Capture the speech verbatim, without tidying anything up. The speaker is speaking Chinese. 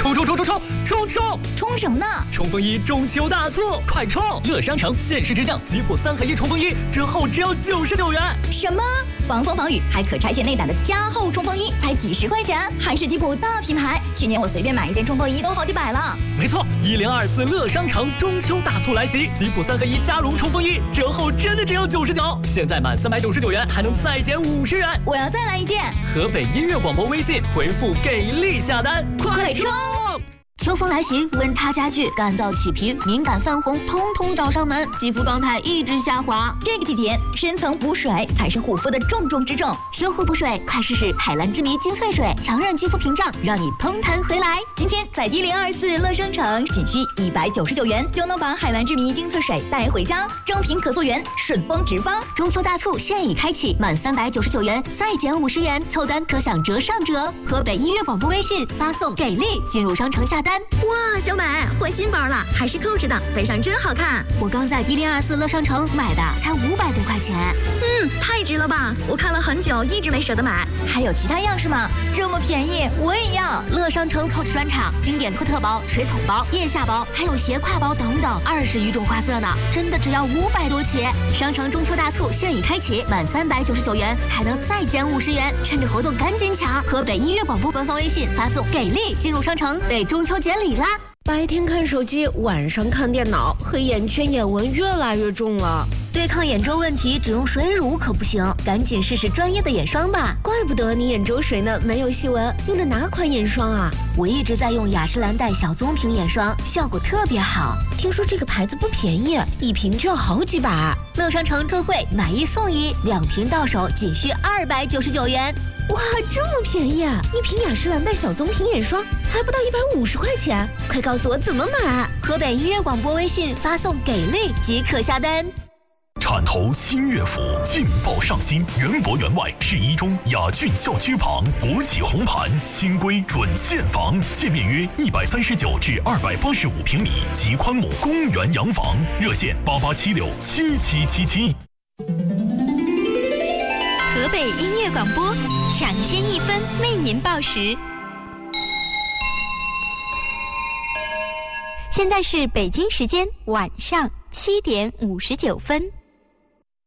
冲冲冲冲冲冲冲！ 冲什么呢？ 冲锋衣中秋大促，快冲！乐商城限时直降吉普三合一冲锋衣，折后只要九十九元。 什么？防风防雨还可拆卸内胆的加厚冲锋衣，才几十块钱，还是吉普大品牌。去年我随便买一件冲锋衣都好几百了。 没错，一零二四乐商城中秋大促来袭，吉普三合一加绒冲锋衣折后真的只有九十九，现在满三百九十九元还能再减五十元。 我要再来一件。 河北音乐广播微信回复给力下单，快冲！ 秋风来袭，温差加剧，干燥起皮、敏感泛红，通通找上门，肌肤状态一直下滑。 这个季节，深层补水才是护肤的重中之重。 修护补水，快试试海蓝之谜精粹水，强韧肌肤屏障，让你嘭弹回来。 今天在一零二四乐商城，仅需一百九十九元就能把海蓝之谜精粹水带回家，正品可溯源，顺丰直发。 中秋大促现已开启，满三百九十九元再减五十元，凑单可享折上折。河北音乐广播微信发送给力，进入商城下单。 哇，小美换新包了，还是扣着的，背上真好看。 我刚在一零二四乐商城买的，才五百多块钱。 嗯，太值了吧！我看了很久，一直没舍得买。还有其他样式吗？这么便宜，我也要。 乐商城 Coach 专场经典托特包、水桶包、腋下包，还有斜挎包等等，二十余种花色呢，真的只要五百多起。商城中秋大促现已开启，满三百九十九元还能再减五十元，趁着活动赶紧抢！河北音乐广播官方微信发送给力，进入商城为中秋节礼啦！ 白天看手机，晚上看电脑，黑眼圈眼纹越来越重了。 对抗眼周问题，只用水乳可不行，赶紧试试专业的眼霜吧。 怪不得你眼周水嫩没有细纹，用的哪款眼霜啊？ 我一直在用雅诗兰黛小棕瓶眼霜，效果特别好。 听说这个牌子不便宜，一瓶就要好几百。 乐商城特惠，买一送一，两瓶到手仅需二百九十九元。 哇，这么便宜啊！一瓶雅诗兰黛小棕瓶眼霜还不到一百五十块钱，快告诉我怎么买！ 河北音乐广播微信发送给力即可下单。 铲头新乐府劲爆上新，园博园外市一中雅骏校区旁，国企红盘，新规准现房，界面约一百三十九至二百八十五平米，极宽亩公园洋房，热线八八七六七七七七。 河北音乐广播，抢先一分为您报时。现在是北京时间晚上七点五十九分。